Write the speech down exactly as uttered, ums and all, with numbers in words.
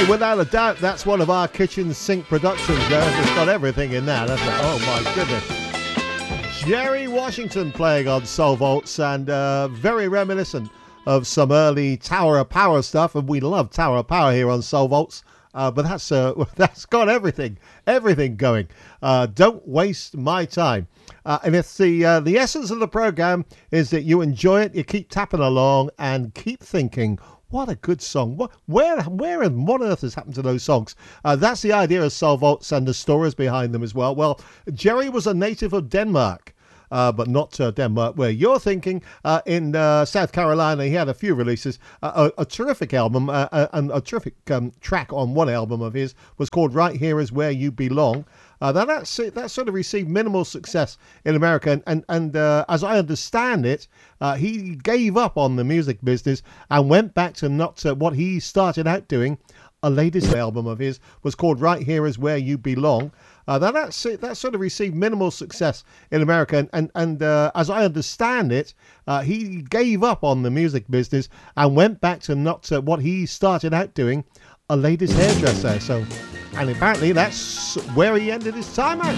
without a doubt, that's one of our kitchen sink productions there. It's got everything in there. That's like, oh my goodness. Jerry Washington playing on Soul Vaults, and uh, very reminiscent of some early Tower of Power stuff, and we love Tower of Power here on Soul Vaults. Uh, but that's uh, that's got everything, everything going. Uh, don't waste my time. Uh, and it's the uh, the essence of the program is that you enjoy it, you keep tapping along, and keep thinking, what a good song. What, where, where and what on earth has happened to those songs? Uh, that's the idea of Soul Vaults and the stories behind them as well. Well, Jerry was a native of Denmark. Uh, but not uh, Denmark, where you're thinking. Uh, in uh, South Carolina, he had a few releases. Uh, a, a terrific album, uh, uh, and a terrific um, track on one album of his was called Right Here Is Where You Belong. Uh, now that's, that sort of received minimal success in America, and, and, and uh, as I understand it, uh, he gave up on the music business and went back to not uh, what he started out doing. A latest album of his was called Right Here Is Where You Belong. Uh, now that's, that sort of received minimal success in America, and, and, and uh, as I understand it, uh, he gave up on the music business and went back to not uh, what he started out doing, a latest hairdresser. So, and apparently that's where he ended his time out.